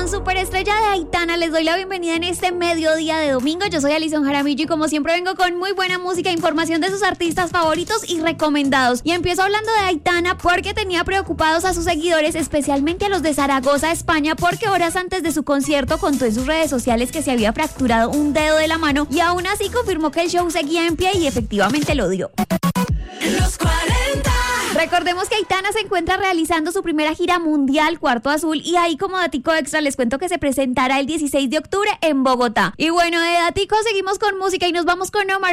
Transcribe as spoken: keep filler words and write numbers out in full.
superestrella de Aitana. Les doy la bienvenida en este mediodía de domingo. Yo soy Alison Jaramillo y como siempre vengo con muy buena música, información de sus artistas favoritos y recomendados. Y empiezo hablando de Aitana porque tenía preocupados a sus seguidores, especialmente a los de Zaragoza, España, porque horas antes de su concierto contó en sus redes sociales que se había fracturado un dedo de la mano y aún así confirmó que el show seguía en pie y efectivamente lo dio. Los cuarenta. Recordemos que Aitana se encuentra realizando su primera gira mundial, Cuarto Azul, y ahí como datico extra les cuento que se presentará el dieciséis de octubre en Bogotá. Y bueno, de datico seguimos con música y nos vamos con Omar